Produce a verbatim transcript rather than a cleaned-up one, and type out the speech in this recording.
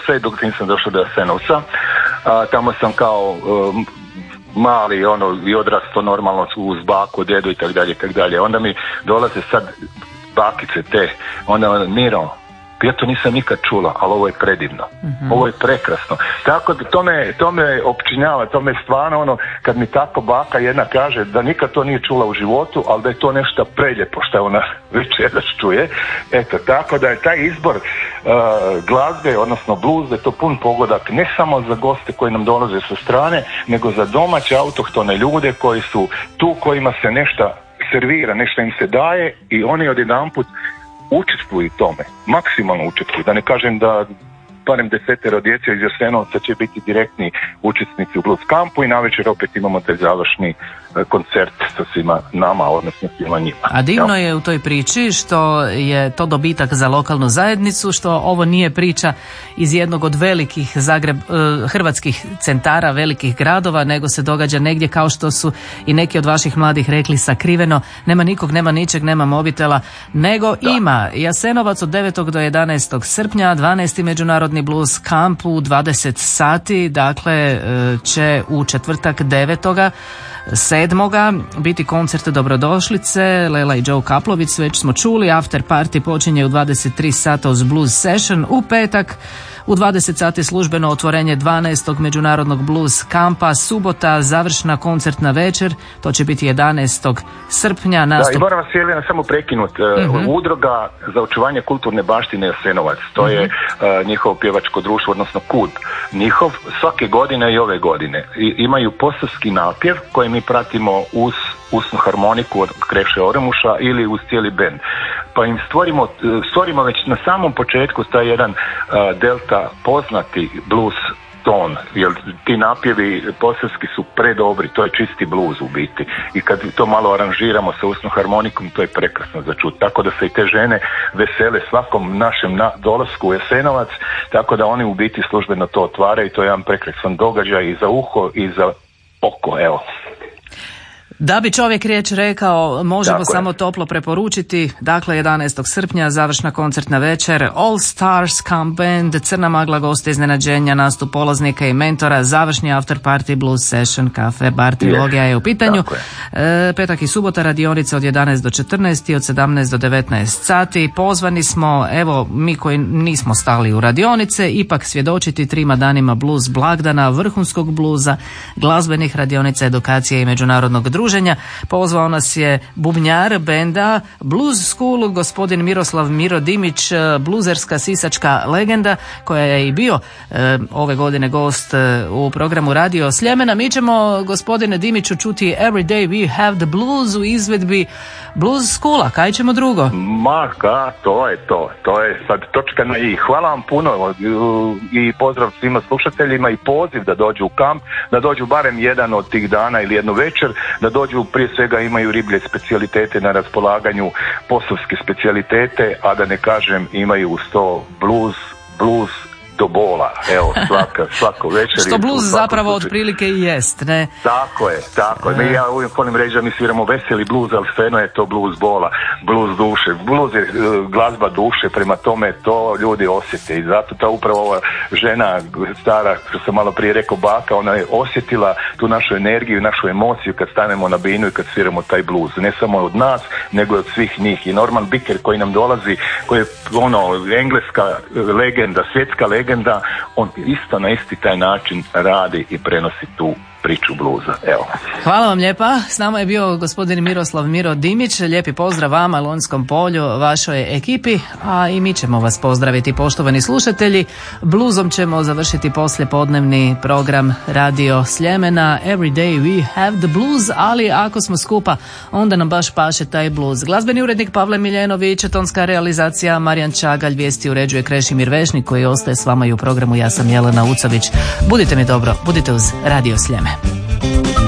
sve dok nisam došao do Jasenovca. A, tamo sam kao um, mali ono i odrasto normalno uz baku, dedu i tak dalje, tak dalje. Onda mi dolaze sad bakice te, onda Miro, ja to nisam nikad čula, ali ovo je predivno. Mm-hmm. Ovo je prekrasno. Tako da to me, to me opčinjava, to me stvarno ono, kad mi tako baka jedna kaže da nikad to nije čula u životu, ali da je to nešto preljepo što ona večeras čuje. Eto, tako da je taj izbor uh, glazbe, odnosno blues, da je to pun pogodak ne samo za goste koji nam dolaze sa strane, nego za domaće autohtone ljude koji su tu, kojima se nešto servira, nešto im se daje i oni odjedanput učestvuju tome, maksimalno učestvuju, da ne kažem da barem desetero djece iz Jasenovca će biti direktni učesnici u blues kampu i navečer opet imamo taj završni koncert sa svima nama, odnosno svima njima. A divno je u toj priči što je to dobitak za lokalnu zajednicu, što ovo nije priča iz jednog od velikih Zagreb, hrvatskih centara, velikih gradova, nego se događa negdje kao što su i neki od vaših mladih rekli, sakriveno, nema nikog, nema ničeg, nema mobitela, nego da. Ima Jasenovac od devetog do jedanaestog srpnja, dvanaesti međunarodni blues kamp u dvadeset sati, dakle će u četvrtak devetoga sedmoga biti koncert dobrodošlice, Lela i Joe Kaplović, već smo čuli, after party počinje u dvadeset tri sata uz blues session, u petak u dvadeset sati službeno otvorenje dvanaestog međunarodnog blues kampa, subota završna koncertna večer, to će biti jedanaestog srpnja. Nastup... Da, i moram vas Jelena samo prekinuti, mm-hmm. Udruga za očuvanje kulturne baštine Jasenovac, to mm-hmm. je uh, njihovo pjevačko društvo, odnosno K U D, njihov svake godine i ove godine I, imaju posavski napjev koji mi pratimo uz usnu harmoniku od Kreše Oremuša ili uz cijeli bend. Pa im stvorimo, stvorimo već na samom početku taj jedan uh, delta poznati blues ton, jer ti napjevi posavski su predobri, to je čisti blues u biti. I kad to malo aranžiramo sa usnom harmonikom, to je prekrasno za čut. Tako da se i te žene vesele svakom našem na dolasku u Jasenovac, tako da oni u biti službeno to otvaraju, to je jedan prekrasan događaj i za uho i za oko, evo. Da bi čovjek riječ rekao, možemo Tako samo je. toplo preporučiti, dakle jedanaestog srpnja završna koncertna večer, All Stars Camp Band, Crna magla, goste iznenađenja, nastup polaznika i mentora, završni after party, blues session, kafe, bar, trilogija je u pitanju. Je. E, petak i subota radionica od jedanaest do četrnaest i od sedamnaest do devetnaest sati. Pozvani smo, evo, mi koji nismo stali u radionice, ipak svjedočiti trima danima blues blagdana, vrhunskog bluza, glazbenih radionica, edukacije i međunarodnog društva. Pozvao nas je bubnjar benda Blues School, gospodin Miroslav Miro Dimić, bluzerska sisačka legenda koja je i bio e, ove godine gost e, u programu Radio Sljemena. Mi ćemo, gospodine Dimiću, čuti Every Day We Have the Blues u izvedbi Blues Schoola. Kaj ćemo drugo? Ma, ka, to je to. To je sad točka na i. Hvala vam puno i pozdrav svima slušateljima i poziv da dođu u kamp, da dođu barem jedan od tih dana ili jednu večer, da dođu, prije svega imaju riblje specijalitete na raspolaganju, posavske specijalitete, a da ne kažem imaju uz to blues, blues do bola, evo, svaka, svako večer. Što blues zapravo otprilike i jest, ne? Tako je, tako je. Mi, ja uvijek volim reći da mi sviramo veseli blues, ali stvarno je to blues bola, blues duše. Blues je uh, glazba duše, prema tome to ljudi osjete i zato ta upravo ova žena stara, što sam malo prije rekao, baka, ona je osjetila tu našu energiju, našu emociju kad stanemo na binu i kad sviramo taj blues. Ne samo od nas, nego od svih njih. I Norman Bicker koji nam dolazi, koji je ono, engleska legenda, svjetska legenda, da on isto na isti taj način radi i prenosi tu priču bluza. Evo. Hvala vam lijepa. S nama je bio gospodin Miroslav Miro Dimić. Lijepi pozdrav vama, Lonjskom polju, vašoj ekipi, a i mi ćemo vas pozdraviti, poštovani slušatelji. Bluzom ćemo završiti poslijepodnevni program Radio Sljemena. Every day we have the blues, ali ako smo skupa, onda nam baš paše taj bluz. Glazbeni urednik Pavle Miljenović, tonska realizacija Marijan Čagalj, vijesti uređuje Krešimir Vešnik koji ostaje s vama i u programu. Ja sam Jelena Ucović. Budite mi dobro, budite uz Radio Sljeme.